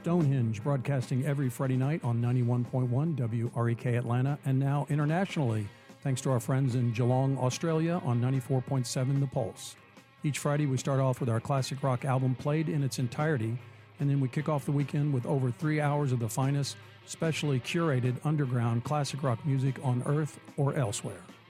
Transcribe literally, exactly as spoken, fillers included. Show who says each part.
Speaker 1: Stonehenge, broadcasting every Friday night on ninety-one point one W R E K Atlanta, and now internationally, thanks to our friends in Geelong, Australia, on ninety-four point seven The Pulse. Each Friday, we start off with our classic rock album played in its entirety, and then we kick off the weekend with over three hours of the finest, specially curated underground classic rock music on Earth or elsewhere.